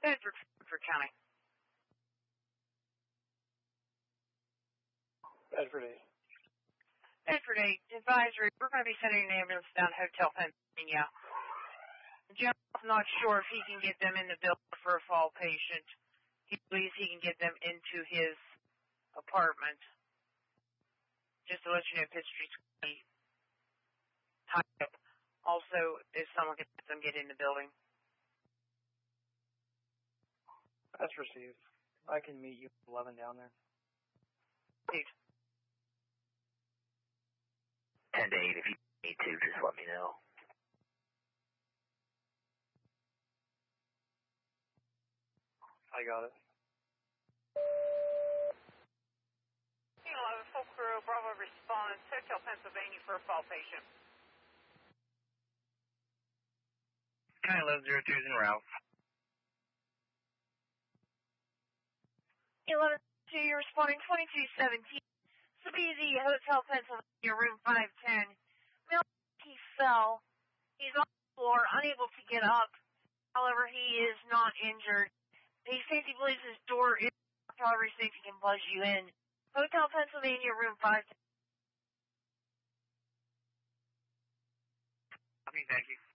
Bedford County. Bedford 8. Bedford 8, advisory. We're going to be sending an ambulance down to Hotel Pennsylvania. The general's not sure if he can get them in the building for a fall patient. He believes he can get them into his apartment. Just to let you know, Pitt Street's going to be tied up. Also, if someone can let them get in the building. That's received. I can meet you at 11 down there. Received. 10 to 8, if you need to, just let me know. I got it. 11 full crew, Bravo response, Hotel Pennsylvania for a fall patient. County 1102 is en route. 11-2, you're responding 2217. This will be the Hotel Pennsylvania, room 510. He fell. He's on the floor, unable to get up. However, he is not injured. He says he believes his door is locked. However, he thinks he can buzz you in. Hotel Pennsylvania, room 510. Thank you.